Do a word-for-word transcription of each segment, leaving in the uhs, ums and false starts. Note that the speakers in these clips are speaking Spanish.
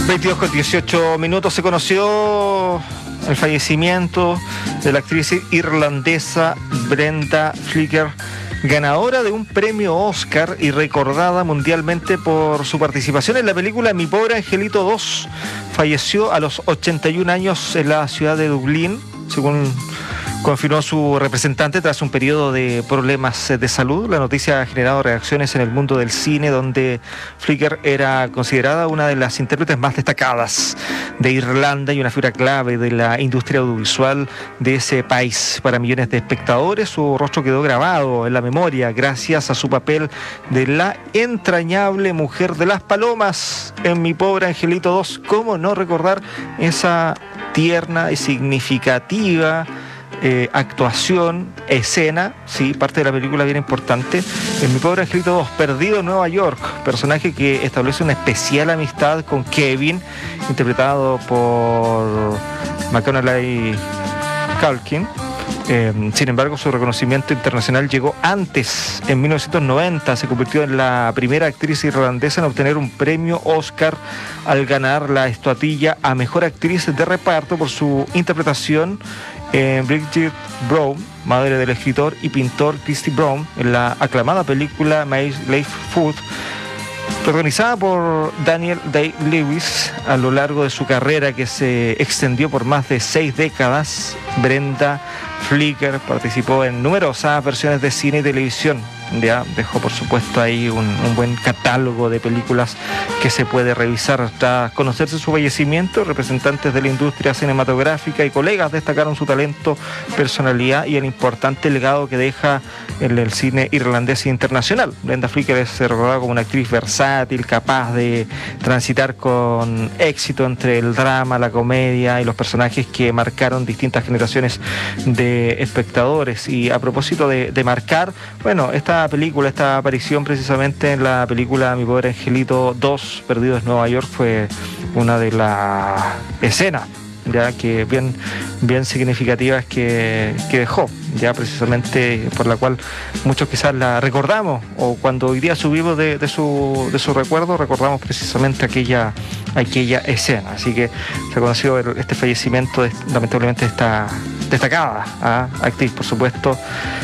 veintidós con dieciocho minutos se conoció el fallecimiento de la actriz irlandesa Brenda Flicker, ganadora de un premio Oscar y recordada mundialmente por su participación en la película Mi Pobre Angelito dos. Falleció a los ochenta y un años en la ciudad de Dublín, según confirmó su representante, tras un periodo de problemas de salud. La noticia ha generado reacciones en el mundo del cine, donde Flicker era considerada una de las intérpretes más destacadas de Irlanda y una figura clave de la industria audiovisual de ese país. Para millones de espectadores, su rostro quedó grabado en la memoria gracias a su papel de la entrañable mujer de las palomas en Mi Pobre Angelito dos. ¿Cómo no recordar esa tierna y significativa Eh, actuación, escena, sí, parte de la película bien importante, en Mi Pobre Angelito dos, perdido en Nueva York, personaje que establece una especial amistad con Kevin, interpretado por Macaulay Culkin. Eh, sin embargo, su reconocimiento internacional llegó antes. En mil novecientos noventa se convirtió en la primera actriz irlandesa en obtener un premio Oscar al ganar la estatuilla a Mejor Actriz de Reparto por su interpretación en Bridget Brown, madre del escritor y pintor Christy Brown, en la aclamada película My Life Food, protagonizada por Daniel Day-Lewis. A lo largo de su carrera, que se extendió por más de seis décadas, Brenda Flicker participó en numerosas versiones de cine y televisión. Ya dejó, por supuesto, ahí un, un buen catálogo de películas que se puede revisar. Tras conocerse su fallecimiento, representantes de la industria cinematográfica y colegas destacaron su talento, personalidad y el importante legado que deja en el cine irlandés e internacional. Brenda Flicker es recordada como una actriz versátil, capaz de transitar con éxito entre el drama, la comedia y los personajes que marcaron distintas generaciones de espectadores. Y a propósito de, de marcar, bueno, esta película, esta aparición precisamente en la película Mi Pobre Angelito dos, Perdidos en Nueva York, fue una de las escenas ya que bien, bien significativas que, que dejó, ya precisamente por la cual muchos quizás la recordamos, o cuando hoy día subimos de, de su de su recuerdo, recordamos precisamente aquella aquella escena. Así que se conoció el, este fallecimiento de, lamentablemente, esta destacada ¿ah? actriz, por supuesto,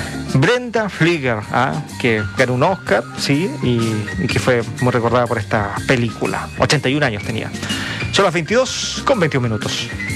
Brenda Flicker, ¿ah? que ganó un Oscar, sí, y, y que fue muy recordada por esta película. ochenta y un años tenía. Son las veintidós con veintiún minutos.